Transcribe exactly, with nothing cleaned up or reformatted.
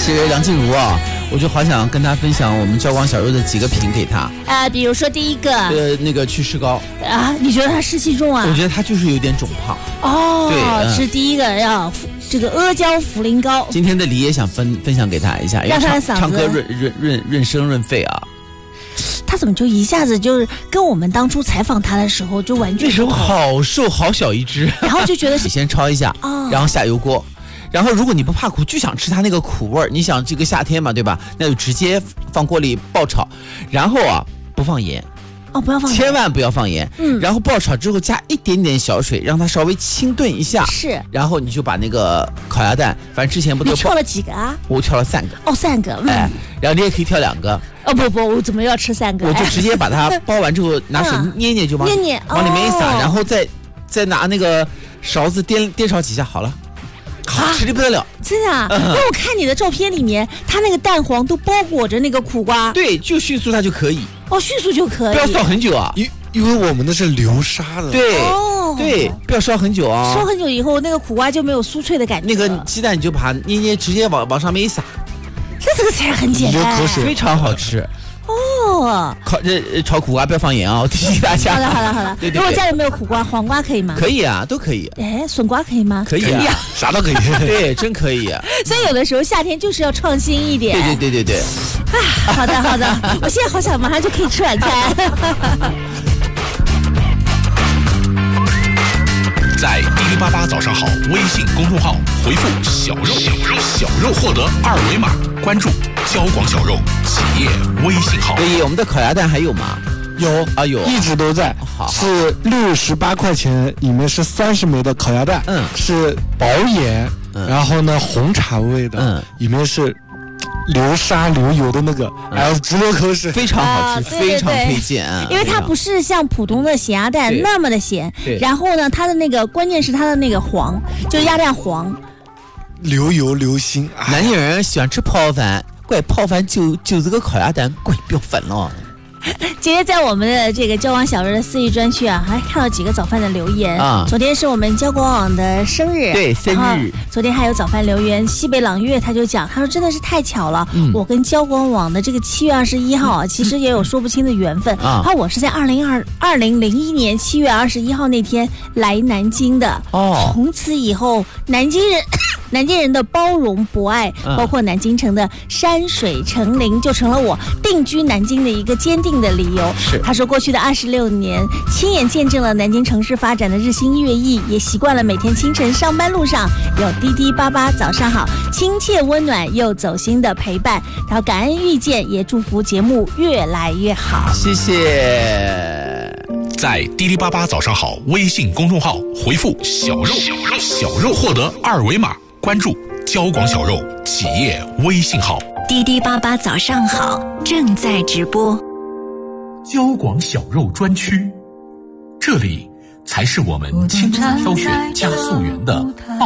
是梁静茹啊，我就好想跟她分享我们焦光小肉的几个品给她啊、呃，比如说第一个， 呃，那个祛湿膏啊，你觉得她湿气重啊？ 我觉得她就是有点肿胖哦。 对，嗯、 是第一个要这个阿胶茯苓膏。 今天的梨也想分分享给她一下， 让她的嗓子唱歌润润润润声润肺啊。 他怎么就一下子就是跟我们当初采访他的时候就完全那时候好瘦好小一只， 然后就觉得你先焯一下、哦、然后下油锅，然后如果你不怕苦就想吃它那个苦味儿，你想这个夏天嘛对吧，那就直接放锅里爆炒，然后啊不放盐哦，不要放盐， 千万不要放盐。嗯，然后爆炒之后加一点点小水，让它稍微清炖一下。 是， 然后你就把那个烤鸭蛋，反正之前不都你挑了几个啊？ 我挑了三个。 哦，三个。嗯、 哎，然后你也可以挑两个。 哦不不，我怎么要吃三个？ 我就直接把它包完之后，拿手捏捏就往捏捏往里面一撒， 哦、 然后再再拿那个勺子颠颠炒几下，好了。好吃的不得了， 真的啊！因为、嗯、我看你的照片里面，它那个蛋黄都包裹着那个苦瓜。 对，就迅速它就可以。 哦，迅速就可以， 不要烧很久啊， 因因为我们的是流沙的。 对， 哦、 对，不要烧很久啊。 烧很久以后，那个苦瓜就没有酥脆的感觉。 那个鸡蛋你就把它捏捏，直接往往上面一撒。 那这个菜很简单， 流口水， 非常好吃。 哦， 烤这炒苦瓜不要放盐啊、哦！我提醒大家。 好了好了好了， 对对对， 如果家里没有苦瓜，黄瓜可以吗？ 可以啊，都可以。 哎，笋瓜可以吗？ 可以啊， 啥都可以。 对，真可以、啊。 所以有的时候夏天就是要创新一点。 对对对对对。 啊，好的好的，我现在好想马上就可以吃晚餐。 在滴滴八八早上好微信公众号回复小肉小肉小肉获得二维码，关注焦广小肉企业微信号。 所以我们的烤鸭蛋还有吗？ 有啊有， 一直都在。 好， 是六十八块钱，里面是三十枚的烤鸭蛋， 嗯， 是薄盐，嗯、然后呢红茶味的，嗯，里面是流沙流油的那个，哎、嗯，直流口水， 非常好吃， 啊、对对对， 非常推荐啊！ 因为它不是像普通的咸鸭蛋那么的咸，然后呢，它的那个关键是它的那个黄，就是鸭蛋黄， 流油流心。 南京人喜欢吃泡饭，怪泡饭就就这个烤鸭蛋怪标粉了。 今天在我们的这个焦广小肉的私域专区啊，还看到几个早饭的留言啊。昨天是我们焦广网的生日， 对，生日。 昨天还有早饭留言，西北朗月他就讲，他说真的是太巧了，嗯、我跟焦广网的这个七月二十一号啊，其实也有说不清的缘分啊。他我是在二零二二零零一年七月二十一号那天来南京的哦，从此以后南京人。南京人的包容博爱，包括南京城的山水成林，就成了我定居南京的一个坚定的理由。 是， 他说过去的二十六年，亲眼见证了南京城市发展的日新月异，也习惯了每天清晨上班路上有滴滴八八早上好，亲切温暖又走心的陪伴。然后感恩遇见，也祝福节目越来越好。 谢谢。 在滴滴八八早上好微信公众号回复小肉小肉小肉获得二维码。关注焦广小肉企业微信号， 滴滴八八早上好正在直播。 焦广小肉专区，这里才是我们清清挑选加溯源的